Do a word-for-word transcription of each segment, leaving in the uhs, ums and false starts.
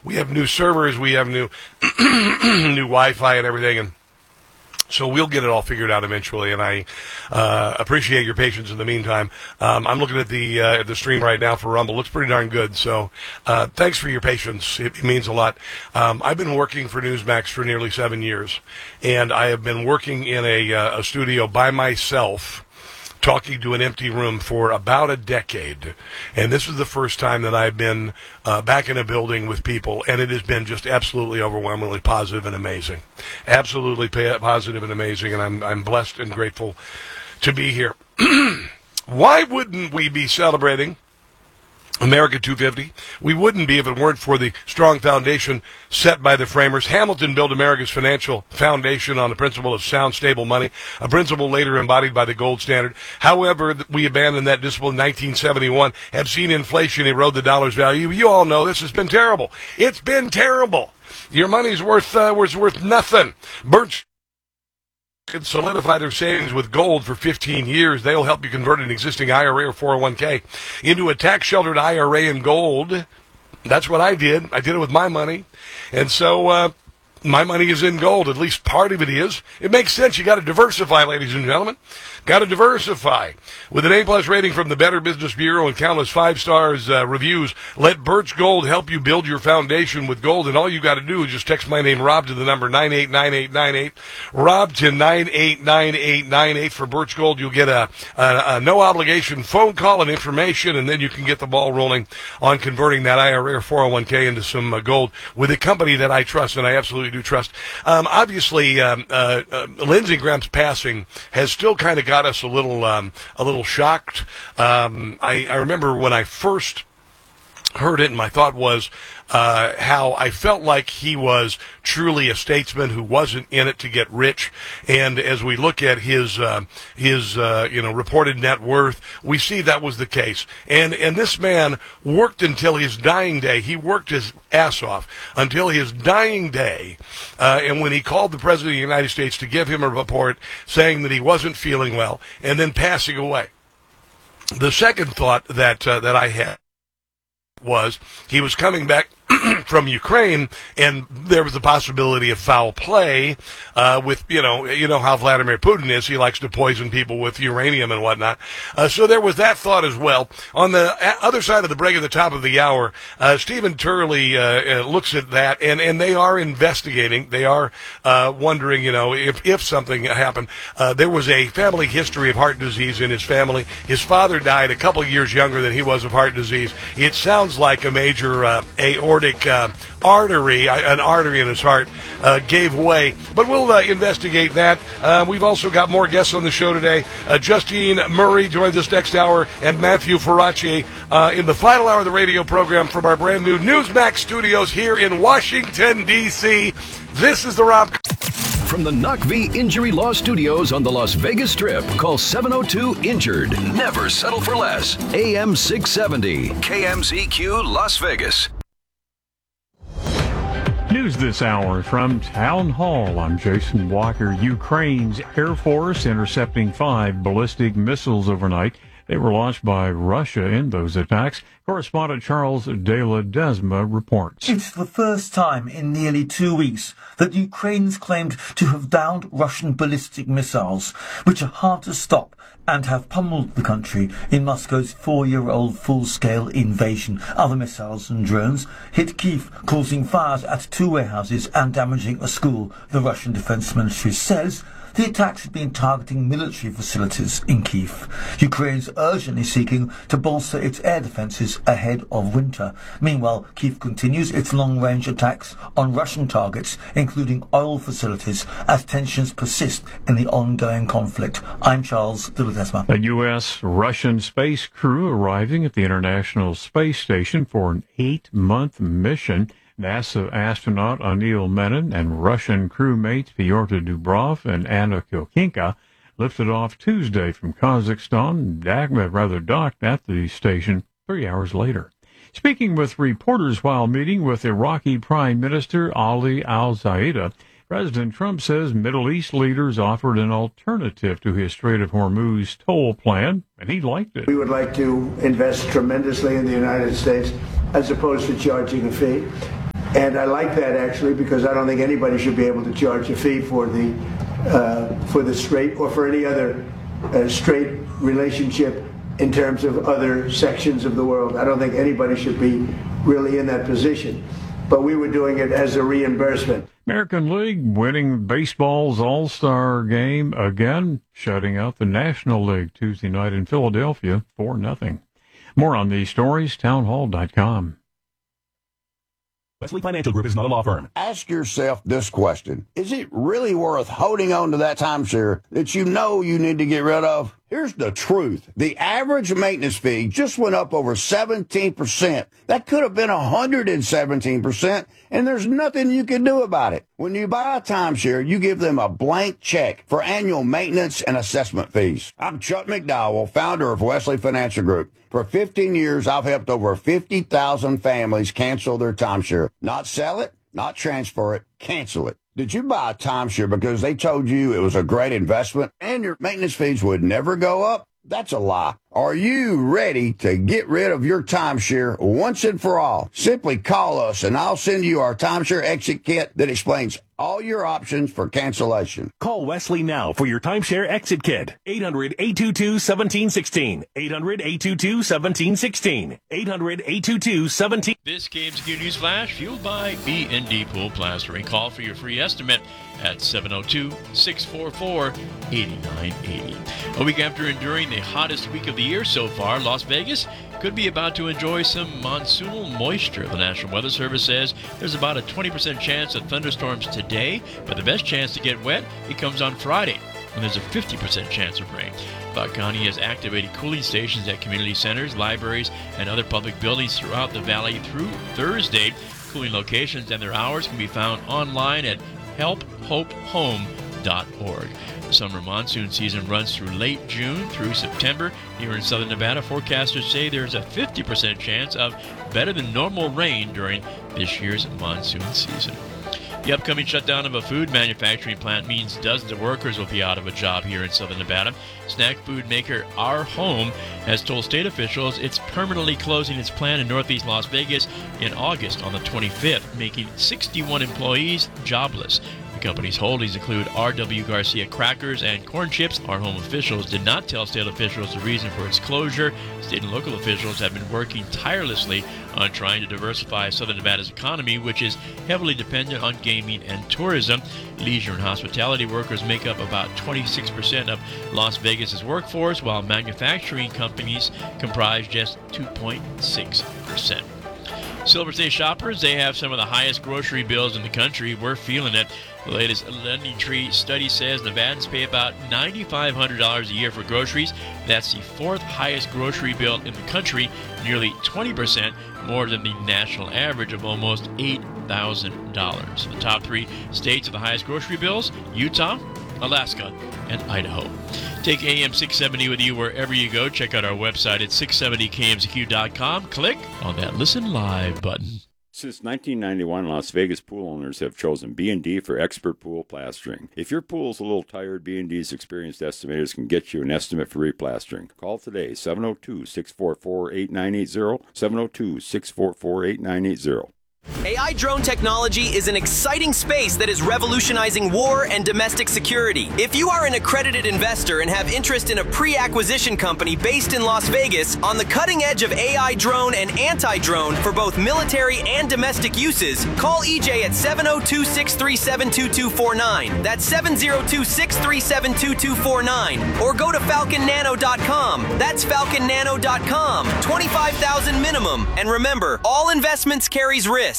we have new servers, we have new new Wi-Fi and everything, and so we'll get it all figured out eventually, and I uh, appreciate your patience in the meantime. Um, I'm looking at the uh, at the stream right now for Rumble. Looks pretty darn good, so uh, thanks for your patience. It, it means a lot. Um, I've been working for Newsmax for nearly seven years, and I have been working in a, uh, a studio by myself, talking to an empty room for about a decade. And this is the first time that I've been uh, back in a building with people, and it has been just absolutely overwhelmingly positive and amazing. Absolutely pa- positive and amazing, and I'm I'm blessed and grateful to be here. Why wouldn't we be celebrating America two fifty? We wouldn't be if it weren't for the strong foundation set by the framers. Hamilton built America's financial foundation on the principle of sound, stable money, a principle later embodied by the gold standard. However, we abandoned that discipline in nineteen seventy-one, have seen inflation erode the dollar's value. You all know this has been terrible. It's been terrible. Your money's worth, uh, was worth nothing. Birch can solidify their savings with gold for fifteen years. They'll help you convert an existing I R A or four oh one k into a tax-sheltered I R A in gold. That's what I did. I did it with my money. And so uh, my money is in gold. At least part of it is. It makes sense. You got to diversify, ladies and gentlemen. Got to diversify. With an A-plus rating from the Better Business Bureau and countless five-stars uh, reviews, let Birch Gold help you build your foundation with gold. And all you got to do is just text my name, Rob, to the number nine eight nine eight nine eight. Rob to nine eight nine eight nine eight for Birch Gold. You'll get a, a, a no-obligation phone call and information, and then you can get the ball rolling on converting that I R A or four oh one k into some uh, gold with a company that I trust, and I absolutely do trust. Um, obviously, um, uh, uh, Lindsey Graham's passing has still kind of got us a little um, a little shocked. Um, I, I remember when I first heard it, and my thought was uh, how I felt like he was truly a statesman who wasn't in it to get rich. And as we look at his uh, his uh, you know reported net worth, we see that was the case. And and this man worked until his dying day. He worked his ass off until his dying day. Uh, and when he called the President of the United States to give him a report saying that he wasn't feeling well, and then passing away. The second thought that uh, that I had was he was coming back from Ukraine, and there was the possibility of foul play uh, with, you know, you know how Vladimir Putin is. He likes to poison people with uranium and whatnot. Uh, so there was that thought as well. On the other side of the break at the top of the hour, uh, Stephen Turley uh, looks at that, and, and they are investigating. They are uh, wondering, you know, if, if something happened. Uh, there was a family history of heart disease in his family. His father died a couple of years younger than he was of heart disease. It sounds like a major uh, aortic Uh, artery, an artery in his heart, uh, gave way. But we'll uh, investigate that. Uh, we've also got more guests on the show today. Uh, Justine Murray joins us next hour, and Matthew Faraci uh, in the final hour of the radio program from our brand new Newsmax studios here in Washington, D C. This is the Rob. From the N U C V Injury Law Studios on the Las Vegas Strip, call seven oh two injured. Never settle for less. A M six seventy, K M Z Q, Las Vegas. News this hour from Town Hall. I'm Jason Walker. Ukraine's Air Force intercepting five ballistic missiles overnight. They were launched by Russia in those attacks. Correspondent Charles De La Desma reports. It's the first time in nearly two weeks that Ukraine's claimed to have downed Russian ballistic missiles, which are hard to stop and have pummeled the country in Moscow's four-year-old full-scale invasion. Other missiles and drones hit Kyiv, causing fires at two warehouses and damaging a school. The Russian Defense Ministry says the attacks have been targeting military facilities in Kyiv. Ukraine is urgently seeking to bolster its air defences ahead of winter. Meanwhile, Kyiv continues its long-range attacks on Russian targets, including oil facilities, as tensions persist in the ongoing conflict. I'm Charles De La Desma. A U S Russian space crew arriving at the International Space Station for an eight-month mission. NASA astronaut Anil Menon and Russian crewmates Pyotr Dubrov and Anna Kilkinka lifted off Tuesday from Kazakhstan, rather docked at the station three hours later. Speaking with reporters while meeting with Iraqi Prime Minister Ali al-Zaida, President Trump says Middle East leaders offered an alternative to his Strait of Hormuz toll plan, and he liked it. We would like to invest tremendously in the United States as opposed to charging a fee. And I like that actually, because I don't think anybody should be able to charge a fee for the uh, for the straight or for any other uh, straight relationship in terms of other sections of the world. I don't think anybody should be really in that position. But we were doing it as a reimbursement. American League winning baseball's All-Star game again, shutting out the National League Tuesday night in Philadelphia for nothing. More on these stories, townhall dot com. Wesley Financial Group is not a law firm. Ask yourself this question. Is it really worth holding on to that timeshare that you know you need to get rid of? Here's the truth. The average maintenance fee just went up over seventeen percent. That could have been one hundred seventeen percent, and there's nothing you can do about it. When you buy a timeshare, you give them a blank check for annual maintenance and assessment fees. I'm Chuck McDowell, founder of Wesley Financial Group. For fifteen years, I've helped over fifty thousand families cancel their timeshare. Not sell it, not transfer it, cancel it. Did you buy a timeshare because they told you it was a great investment and your maintenance fees would never go up? That's a lie. Are you ready to get rid of your timeshare once and for all? Simply call us and I'll send you our timeshare exit kit that explains all your options for cancellation. Call Wesley now for your timeshare exit kit. eight hundred, eight two two, one seven one six. eight hundred, eight two two, one seven one six. eight hundred, eight two two, one seven one six. This K M Z Q News Flash, fueled by B and D Pool Plastering. Call for your free estimate at seven oh two, six four four, eight nine eight oh. A week after enduring the hottest week of the year so far, Las Vegas could be about to enjoy some monsoonal moisture. The National Weather Service says there's about a twenty percent chance of thunderstorms today, but the best chance to get wet, it comes on Friday, when there's a fifty percent chance of rain. Buck County has activated cooling stations at community centers, libraries, and other public buildings throughout the valley through Thursday. Cooling locations and their hours can be found online at help hope home dot org. The summer monsoon season runs through late June through September. Here in southern Nevada, forecasters say there's a fifty percent chance of better than normal rain during this year's monsoon season. The upcoming shutdown of a food manufacturing plant means dozens of workers will be out of a job here in southern Nevada. Snack food maker Our Home has told state officials it's permanently closing its plant in northeast Las Vegas in August on the twenty-fifth, making sixty-one employees jobless. The company's holdings include R W Garcia crackers and corn chips. Our Home officials did not tell state officials the reason for its closure. State and local officials have been working tirelessly on trying to diversify southern Nevada's economy, which is heavily dependent on gaming and tourism. Leisure and hospitality workers make up about twenty-six percent of Las Vegas's workforce, while manufacturing companies comprise just two point six percent. Silver State shoppers, they have some of the highest grocery bills in the country. We're feeling it. The latest Lending Tree study says Nevadans pay about nine thousand five hundred dollars a year for groceries. That's the fourth highest grocery bill in the country, nearly twenty percent more than the national average of almost eight thousand dollars. The top three states with the highest grocery bills: Utah, Alaska, and Idaho. Take A M six seventy with you wherever you go. Check out our website at six seventy K M Z Q dot com. Click on that Listen Live button. Since nineteen ninety-one, Las Vegas pool owners have chosen B and D for expert pool plastering. If your pool's a little tired, B and D's experienced estimators can get you an estimate for replastering. Call today, seven oh two, six four four, eight nine eight oh, seven oh two, six four four, eight nine eight oh. A I drone technology is an exciting space that is revolutionizing war and domestic security. If you are an accredited investor and have interest in a pre-acquisition company based in Las Vegas on the cutting edge of A I drone and anti-drone for both military and domestic uses, call E J at seven oh two, six three seven, two two four nine. That's seven oh two, six three seven, two two four nine. Or go to falcon nano dot com. That's falcon nano dot com. twenty-five thousand dollars minimum. And remember, all investments carries risk.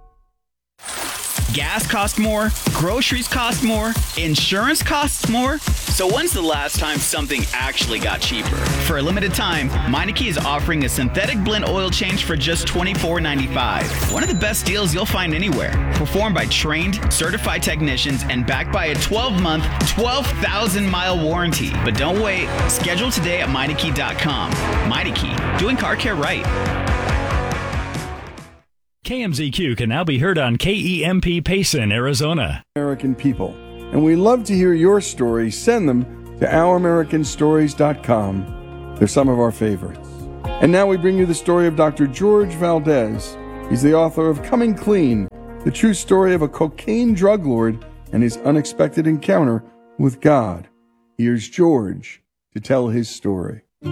Gas costs more, groceries cost more, insurance costs more. So when's the last time something actually got cheaper? For a limited time, Meineke is offering a synthetic blend oil change for just twenty-four ninety-five. One of the best deals you'll find anywhere. Performed by trained, certified technicians and backed by a twelve-month, twelve thousand mile warranty. But don't wait. Schedule today at Meineke dot com. Meineke, doing car care right. K M Z Q can now be heard on K E M P Payson, Arizona. American people, and we love to hear your stories. Send them to our american stories dot com. They're some of our favorites. And now we bring you the story of Doctor George Valdez. He's the author of Coming Clean, the true story of a cocaine drug lord and his unexpected encounter with God. Here's George to tell his story. You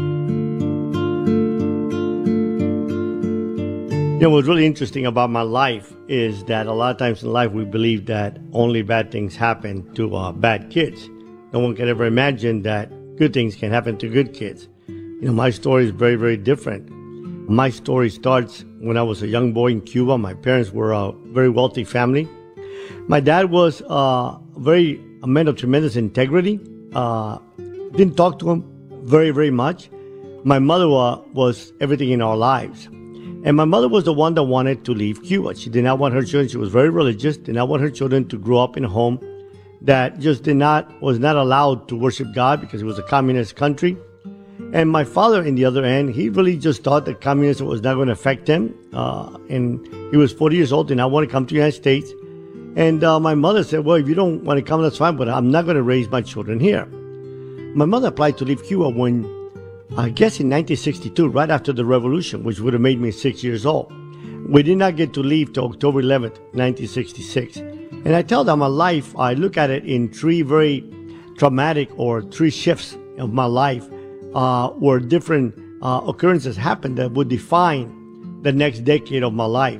know, what's really interesting about my life is that a lot of times in life we believe that only bad things happen to uh, bad kids. No one can ever imagine that good things can happen to good kids. You know, my story is very, very different. My story starts when I was a young boy in Cuba. My parents were a very wealthy family. My dad was uh, very a man of tremendous integrity. Uh, didn't talk to him very, very much. My mother uh, was everything in our lives. And my mother was the one that wanted to leave Cuba. She did not want her children. She was very religious. Did not want her children to grow up in a home that just did not was not allowed to worship God because it was a communist country. And my father, in the other end, he really just thought that communism was not going to affect him. Uh, and he was forty years old, did not want to come to the United States. And uh, my mother said, well, if you don't want to come, that's fine, but I'm not going to raise my children here. My mother applied to leave Cuba when, I guess in nineteen sixty-two, right after the revolution, which would have made me six years old. We did not get to leave till October eleventh, nineteen sixty-six. And I tell them my life, I look at it in three very traumatic or three shifts of my life. Uh, where different uh, occurrences happened that would define the next decade of my life.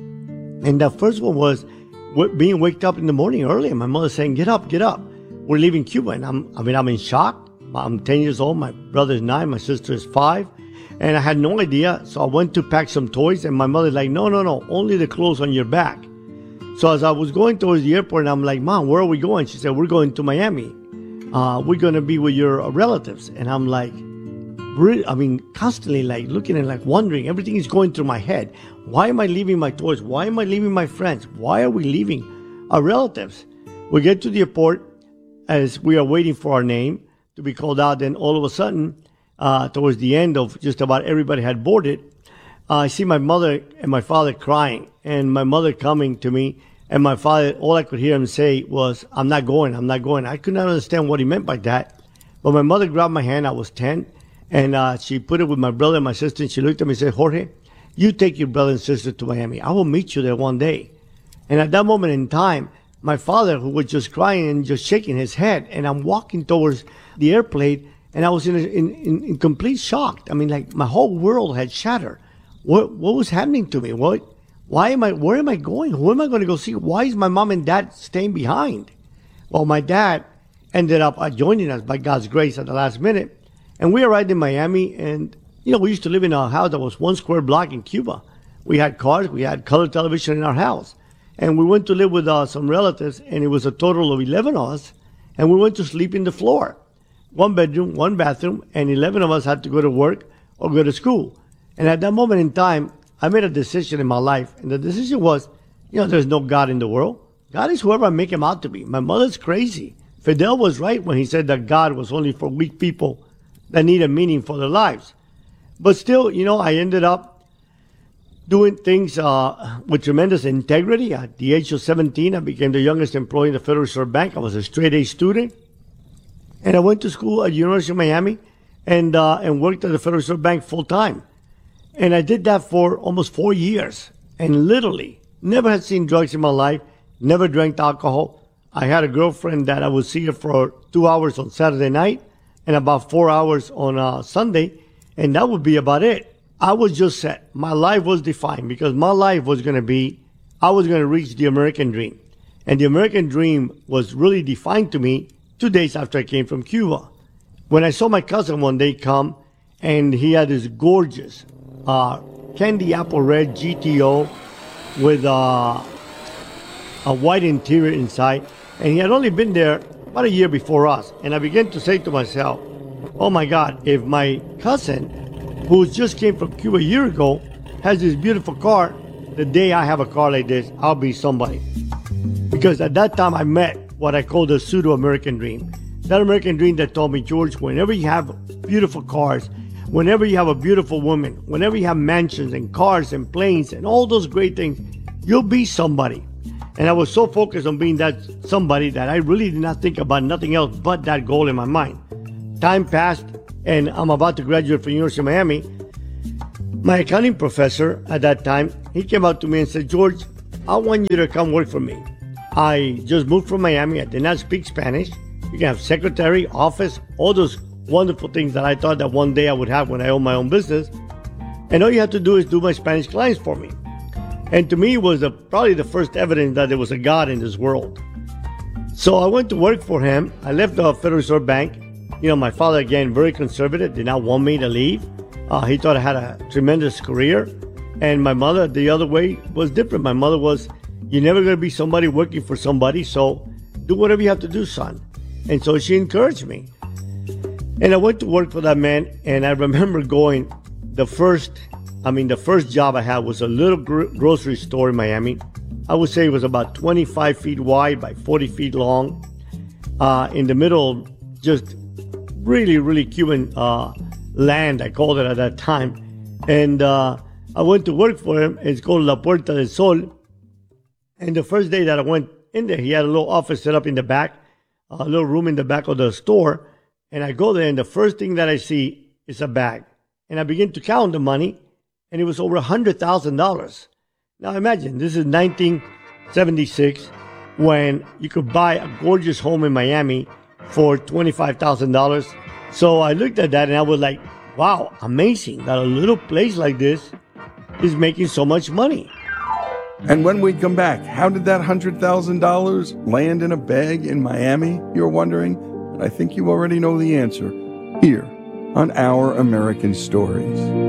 And the first one was w- being waked up in the morning early, and my mother saying, get up, get up. We're leaving Cuba. And I'm, I mean, I'm in shock. I'm ten years old. My brother's nine. My sister is five. And I had no idea. So I went to pack some toys, and my mother's like, no, no, no, only the clothes on your back. So as I was going towards the airport, and I'm like, Mom, where are we going? She said, we're going to Miami. Uh, we're going to be with your relatives. And I'm like, really, I mean, constantly like looking and like wondering, everything is going through my head. Why am I leaving my toys? Why am I leaving my friends? Why are we leaving our relatives? We get to the airport as we are waiting for our name to be called out. Then all of a sudden, uh, towards the end of just about everybody had boarded, uh, I see my mother and my father crying, and my mother coming to me. And my father, all I could hear him say was, I'm not going, I'm not going. I could not understand what he meant by that. But my mother grabbed my hand, I was ten, and uh, she put it with my brother and my sister, and she looked at me and said, Jorge, you take your brother and sister to Miami. I will meet you there one day. And at that moment in time, my father, who was just crying and just shaking his head, and I'm walking towards the airplane, and I was in, a, in, in, in complete shock. I mean, like my whole world had shattered. What, what was happening to me? What? Why am I, where am I going? Who am I going to go see? Why is my mom and dad staying behind? Well, my dad ended up uh, joining us by God's grace at the last minute. And we arrived in Miami, and, you know, we used to live in a house that was one square block in Cuba. We had cars, we had color television in our house. And we went to live with uh, some relatives, and it was a total of eleven of us. And we went to sleep in the floor. One bedroom, one bathroom, and eleven of us had to go to work or go to school. And at that moment in time, I made a decision in my life, and the decision was, you know, there's no God in the world. God is whoever I make him out to be. My mother's crazy. Fidel was right when he said that God was only for weak people that need a meaning for their lives. But still, you know, I ended up doing things uh, with tremendous integrity. At the age of seventeen, I became the youngest employee in the Federal Reserve Bank. I was a straight-A student. And I went to school at the University of Miami and, uh, and worked at the Federal Reserve Bank full-time. And I did that for almost four years, and literally never had seen drugs in my life, never drank alcohol. I had a girlfriend that I would see her for two hours on Saturday night and about four hours on uh, Sunday, and that would be about it. I was just set. My life was defined because my life was going to be, I was going to reach the American dream. And the American dream was really defined to me two days after I came from Cuba. When I saw my cousin one day come, and he had this gorgeous Uh, candy apple red G T O with uh, a white interior inside, and he had only been there about a year before us. And I began to say to myself, oh my God, if my cousin, who just came from Cuba a year ago, has this beautiful car, the day I have a car like this, I'll be somebody. Because at that time I met what I call the pseudo-American dream. That American dream that told me, George, whenever you have beautiful cars, whenever you have a beautiful woman, whenever you have mansions and cars and planes and all those great things, you'll be somebody. And I was so focused on being that somebody that I really did not think about nothing else but that goal in my mind. Time passed, and I'm about to graduate from University of Miami. My accounting professor at that time, he came out to me and said, George, I want you to come work for me. I just moved from Miami. I did not speak Spanish. You can have secretary, office, all those wonderful things that I thought that one day I would have when I own my own business. And all you have to do is do my Spanish clients for me. And to me, it was a, probably the first evidence that there was a God in this world. So I went to work for him. I left the Federal Reserve Bank. You know, my father, again, very conservative, did not want me to leave. Uh, he thought I had a tremendous career. And my mother, the other way, was different. My mother was, you're never going to be somebody working for somebody, so do whatever you have to do, son. And so she encouraged me. And I went to work for that man, and I remember going, the first, I mean, the first job I had was a little gr- grocery store in Miami. I would say it was about twenty-five feet wide by forty feet long. Uh, in the middle, just really, really Cuban uh, land, I called it at that time. And uh, I went to work for him. It's called La Puerta del Sol. And the first day that I went in there, he had a little office set up in the back, a little room in the back of the store. And I go there, and the first thing that I see is a bag. And I begin to count the money, and it was over one hundred thousand dollars. Now imagine, this is nineteen seventy-six, when you could buy a gorgeous home in Miami for twenty-five thousand dollars. So I looked at that, and I was like, wow, amazing that a little place like this is making so much money. And when we come back, how did that one hundred thousand dollars land in a bag in Miami, you're wondering? And I think you already know the answer here on Our American Stories.